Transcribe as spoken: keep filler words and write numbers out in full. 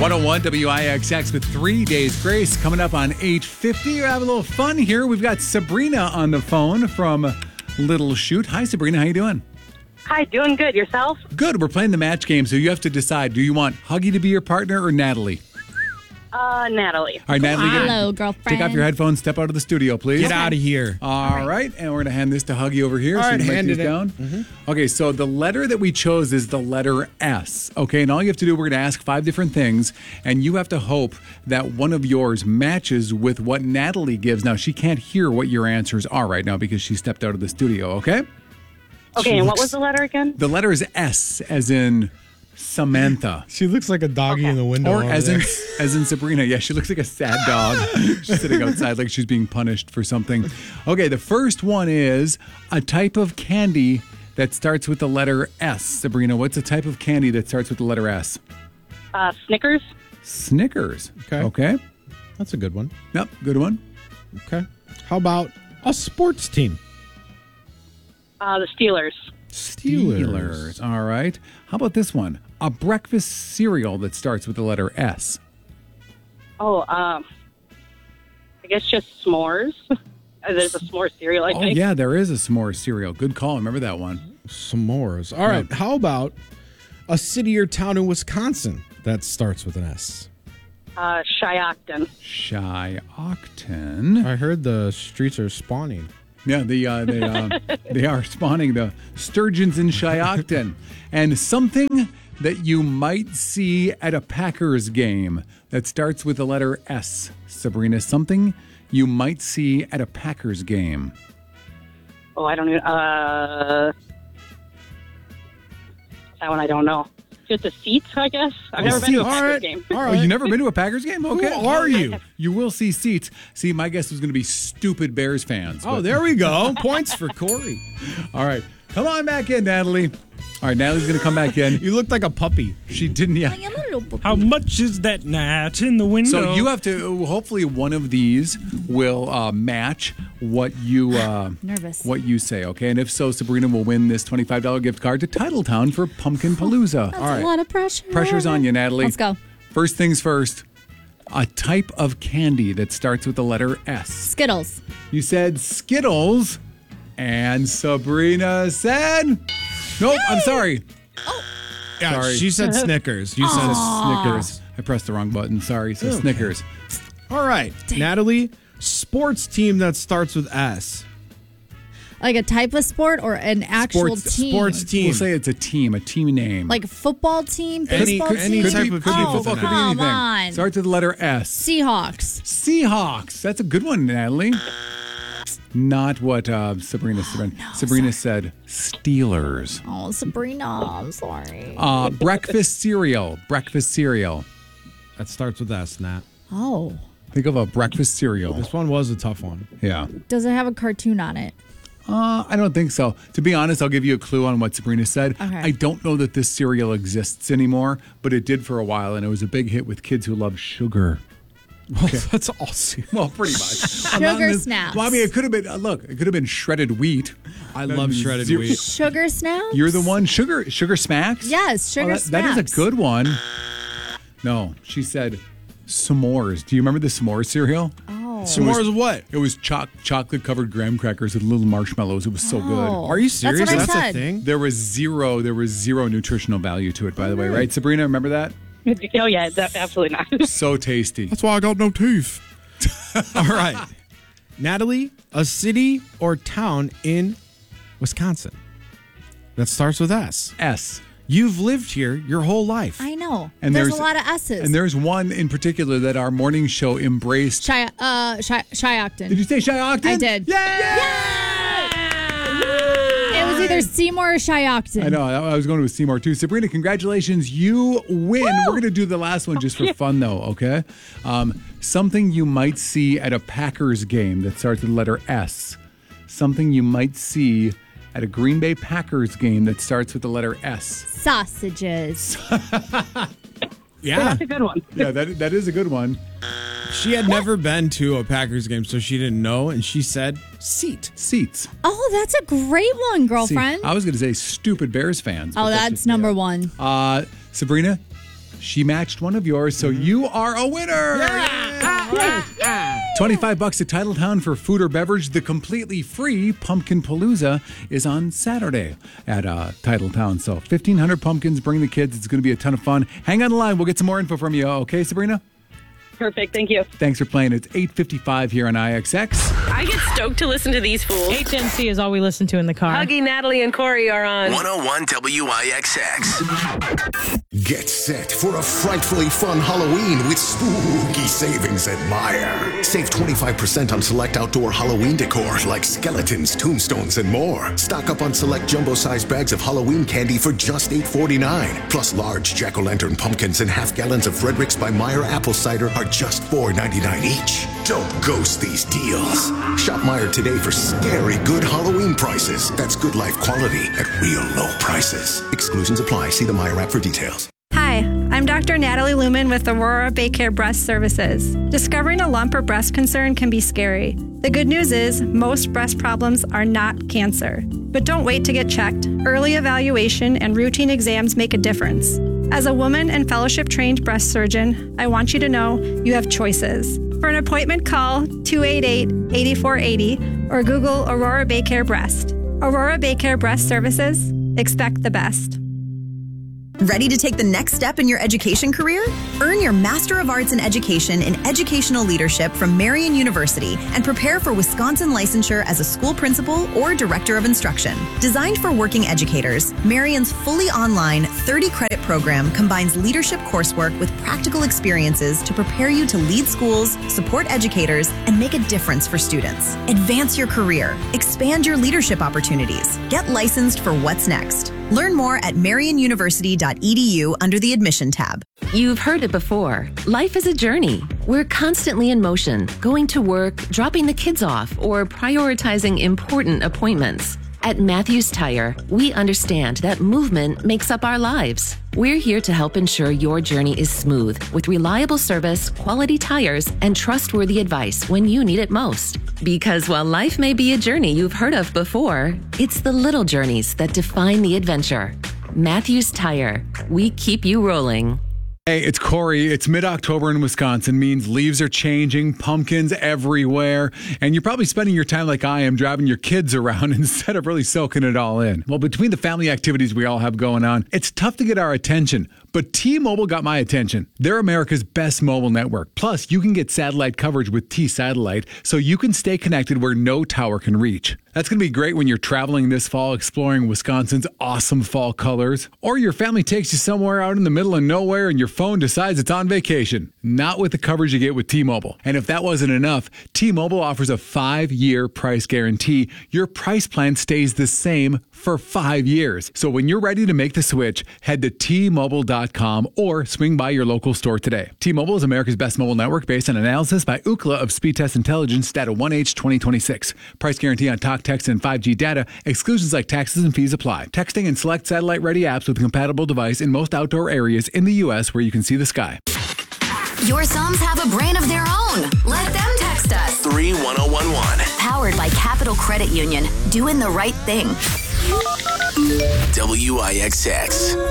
one oh one W I X X with three days grace coming up on eight fifty. We're having a little fun here. We've got Sabrina on the phone from Little Chute. Hi, Sabrina. How you doing? Hi, doing good. Yourself? Good. We're playing the match game, so you have to decide. Do you want Huggy to be your partner or Natalie? Uh, Natalie. All right, Natalie. get- Hello, girlfriend. Take off your headphones. Step out of the studio, please. Get out of here. All right, and we're going to hand this to Huggy over here. All so right, you can write handed these it. down. Mm-hmm. Okay, so the letter that we chose is the letter S. Okay, and all you have to do, we're going to ask five different things, and you have to hope that one of yours matches with what Natalie gives. Now, she can't hear what your answers are right now because she stepped out of the studio, okay? Okay, and what was the letter again? The letter is S, as in Samantha. She looks like a doggy in the window. Or over as there. in, as in Sabrina. Yeah, she looks like a sad dog. She's sitting outside like she's being punished for something. Okay, the first one is a type of candy that starts with the letter S. Sabrina, what's a type of candy that starts with the letter S? Uh, Snickers. Snickers. Okay. Okay. That's a good one. Yep, good one. Okay. How about a sports team? Uh, the Steelers. Steelers. All right. How about this one? A breakfast cereal that starts with the letter S. Oh, um, I guess just s'mores. There's a s'more cereal, I Oh, think. yeah, there is a s'more cereal. Good call. Remember that one. S'mores. All right. How about a city or town in Wisconsin that starts with an S? Uh, Shiocton. Shiocton. I heard the streets are spawning. Yeah, the uh, they uh, they are spawning the sturgeons in Shiocton, and something that you might see at a Packers game that starts with the letter S. Sabrina, something you might see at a Packers game. Oh, I don't even, uh, that one I don't know. Just the seats, I guess. I've never been to a seats. Packers All right. game. All Oh, right. you never been to a Packers game? Okay. Who are you? You will see seats. See, my guess was going to be stupid Bears fans. Oh, but- there we go. Points for Corey. All right. Come on back in, Natalie. All right, Natalie's going to come back in. You looked like a puppy. She didn't yet. I am a little puppy. How much is that gnat in the window? So you have to. Hopefully, one of these will uh, match what you uh, Nervous. what you say. Okay, and if so, Sabrina will win this twenty-five dollars gift card to Titletown for Pumpkin Palooza. That's a lot of pressure. Pressure's on you, Natalie. Let's go. First things first. A type of candy that starts with the letter S. Skittles. You said Skittles, and Sabrina said, "Nope, I'm sorry." Yeah, Sorry. she said Snickers. You said Snickers. I pressed the wrong button. Sorry. So Snickers. All right. Natalie, sports team that starts with S. Like a type of sport or an actual Sports- team? sports team. We'll say it's a team, a team name. Like a football team, Any- baseball any team? type be, of could be team Oh, football, with could an be come anything. on. Starts with the letter S. Seahawks. Seahawks. That's a good one, Natalie. Not what uh, Sabrina Sabrina, Sabrina said. Steelers. Oh, Sabrina, I'm sorry. Uh, breakfast cereal. Breakfast cereal. That starts with S, Nat. Oh. Think of a breakfast cereal. This one was a tough one. Yeah. Does it have a cartoon on it? Uh, I don't think so. To be honest, I'll give you a clue on what Sabrina said. Okay. I don't know that this cereal exists anymore, but it did for a while, and it was a big hit with kids who love sugar. Well, that's awesome. Well, pretty much. Sugar snaps. Well, I mean, it could have been. Uh, look, it could have been shredded wheat. I love shredded Zero- wheat. Sugar snaps? You're the one. Sugar, sugar smacks. Yes, sugar Oh, that, that is snaps. a good one. No, she said s'mores. Do you remember the s'mores cereal? Oh. S'mores what? It was choc- chocolate covered graham crackers with little marshmallows. It was so Oh. good. Are you serious? That's what I That's said. a thing? There was zero. There was zero nutritional value to it. By the way, right, Sabrina? Remember that? Oh, yeah, that, absolutely not. So tasty. That's why I got no teeth. All right. Natalie, a city or town in Wisconsin that starts with S. S. You've lived here your whole life. I know. And there's, there's- a lot of S's. And there's one in particular that our morning show embraced. Shy, uh, Shy, Shiocton. Did you say Shiocton? I did. It was either Seymour or Shiocton. I know. I I was going to Seymour too. Sabrina, congratulations. You win. We're going to do the last one just for fun, though, okay? Um, something you might see at a Packers game that starts with the letter S. Something you might see at a Green Bay Packers game that starts with the letter S. Sausages. Yeah. That's a good one. Yeah, that that is a good one. She had never been to a Packers game, so she didn't know, and she said seat. Seats. Oh, that's a great one, See, girlfriend. I was going to say stupid Bears fans. but oh, that's just- number yeah. one. Uh, Sabrina, She matched one of yours, so you are a winner. Yeah. twenty-five bucks at Titletown for food or beverage. The completely free Pumpkin Palooza is on Saturday at uh, Titletown. So fifteen hundred pumpkins. Bring the kids. It's going to be a ton of fun. Hang on the line. We'll get some more info from you. Okay, Sabrina? Perfect. Thank you. Thanks for playing. It's eight fifty-five here on I X X. I get stoked to listen to these fools. H N C is all we listen to in the car. Huggy, Natalie, and Corey are on one oh one W I X X. Get set for a frightfully fun Halloween with spooky savings at Meijer. Save twenty-five percent on select outdoor Halloween decor like skeletons, tombstones, and more. Stock up on select jumbo-sized bags of Halloween candy for just eight forty-nine. Plus large jack-o'-lantern pumpkins and half gallons of Frederick's by Meijer apple cider are just four ninety-nine each. Don't ghost these deals. Shop Meijer today for scary good Halloween prices. That's good life quality at real low prices. Exclusions apply. See the Meijer app for details. Hi, I'm Doctor Natalie Lumen with Aurora Baycare Breast Services. Discovering a lump or breast concern can be scary. The good news is most breast problems are not cancer. But don't wait to get checked. Early evaluation and routine exams make a difference. As a woman and fellowship-trained breast surgeon, I want you to know you have choices. For an appointment, call two eight eight, eight four eight zero or Google Aurora Baycare Breast. Aurora Baycare Breast Services. Expect the best. Ready to take the next step in your education career? Earn your Master of Arts in Education in Educational Leadership from Marian University and prepare for Wisconsin licensure as a school principal or director of instruction. Designed for working educators, Marian's fully online thirty credit program combines leadership coursework with practical experiences to prepare you to lead schools, support educators, and make a difference for students. Advance your career. Expand your leadership opportunities. Get licensed for what's next. Learn more at marian university dot e d u under the admission tab. You've heard it before. Life is a journey. We're constantly in motion, going to work, dropping the kids off, or prioritizing important appointments. At Matthews Tire, we understand that movement makes up our lives. We're here to help ensure your journey is smooth with reliable service, quality tires, and trustworthy advice when you need it most. Because while life may be a journey you've heard of before, it's the little journeys that define the adventure. Matthews Tire. We keep you rolling. Hey, it's Corey. It's mid-October in Wisconsin, means leaves are changing, pumpkins everywhere, and you're probably spending your time like I am, driving your kids around instead of really soaking it all in. Well, between the family activities we all have going on, it's tough to get our attention, but T-Mobile got my attention. They're America's best mobile network. Plus, you can get satellite coverage with T-Satellite, so you can stay connected where no tower can reach. That's going to be great when you're traveling this fall, exploring Wisconsin's awesome fall colors, or your family takes you somewhere out in the middle of nowhere and your phone decides it's on vacation. Not with the coverage you get with T-Mobile. And if that wasn't enough, T-Mobile offers a five-year price guarantee. Your price plan stays the same for five years. So when you're ready to make the switch, head to T Mobile dot com or swing by your local store today. T-Mobile is America's best mobile network based on analysis by Ookla of Speedtest Intelligence data one H twenty twenty-six. Price guarantee on talk, text, and five G data. Exclusions like taxes and fees apply. Texting and select satellite-ready apps with a compatible device in most outdoor areas in the U S where you can see the sky. Your Psalms have a brain of their own. Let them text us. three one oh one one. Powered by Capital Credit Union. Doing the right thing. W I X X.